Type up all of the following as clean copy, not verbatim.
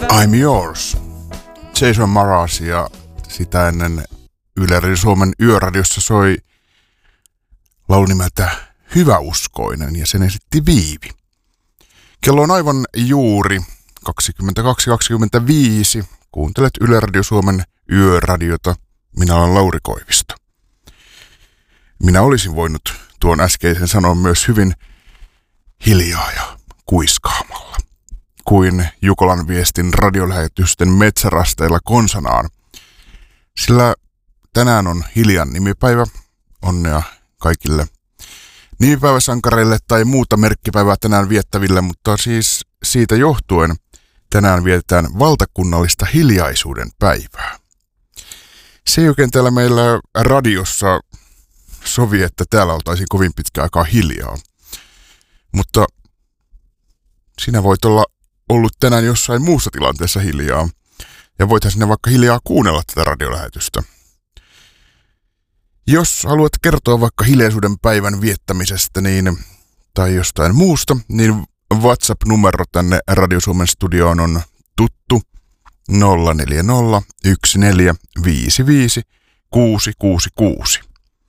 I'm Yours. Jason Mraz ja sitä ennen Yle Radio Suomen yöradiossa soi laulu nimeltä Hyväuskoinen ja sen esitti Viivi. Kello on aivan juuri 22.25. Kuuntelet Yle Radio Suomen yöradiota. Minä olen Lauri Koivisto. Minä olisin voinut tuon äskeisen sanoa myös hyvin hiljaa ja kuiskaamalla, kuin Jukolan viestin radiolähetysten metsärasteilla konsanaan. Sillä tänään on Hiljan nimipäivä. Onnea kaikille nimipäiväsankareille tai muuta merkkipäivää tänään viettäville, mutta siis siitä johtuen tänään vietetään valtakunnallista hiljaisuuden päivää. Se ei oikein täällä meillä radiossa sovi, että täällä oltaisiin kovin pitkä aikaa hiljaa. Mutta sinä voit olla ollut tänään jossain muussa tilanteessa hiljaa. Ja voithan sinne vaikka hiljaa kuunnella tätä radiolähetystä. Jos haluat kertoa vaikka hiljaisuuden päivän viettämisestä tai jostain muusta, niin WhatsApp-numero tänne Radio Suomen studioon on tuttu 040 1455 666.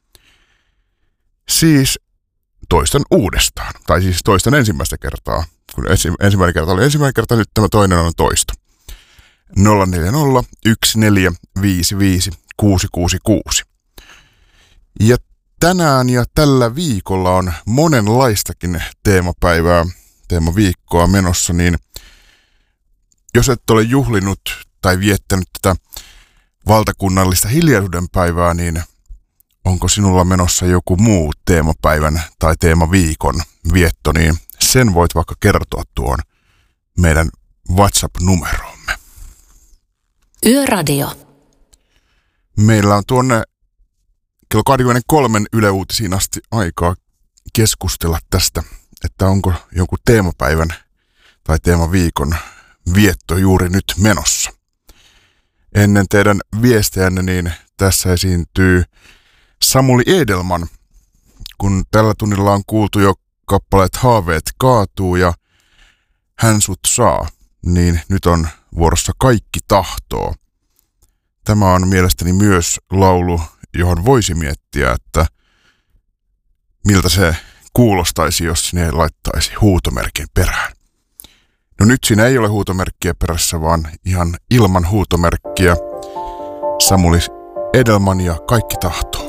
Siis toistan uudestaan, tai siis toistan ensimmäistä kertaa. Kun ensimmäinen kerta oli ensimmäinen kerta, nyt tämä toinen on toista. 040 1455 666. Ja tänään ja tällä viikolla on monenlaistakin teemapäivää, teemaviikkoa menossa, niin jos et ole juhlinut tai viettänyt tätä valtakunnallista hiljaisuuden päivää, niin onko sinulla menossa joku muu teemapäivän tai teemaviikon vietto, niin sen voit vaikka kertoa tuon meidän WhatsApp-numeroomme. Yöradio. Meillä on tuonne kello 23 Yle Uutisiin asti aikaa keskustella tästä, että onko joku teemapäivän tai teemaviikon vietto juuri nyt menossa. Ennen teidän viestejänne, niin tässä esiintyy Samuli Edelman, kun tällä tunnilla on kuultu jo kappaleet Haaveet kaatuu ja Hän sut saa, niin nyt on vuorossa Kaikki tahtoo. Tämä on mielestäni myös laulu, johon voisi miettiä, että miltä se kuulostaisi, jos sinne laittaisi huutomerkin perään. No nyt siinä ei ole huutomerkkiä perässä, vaan ihan ilman huutomerkkiä. Samuli Edelman ja Kaikki tahtoo.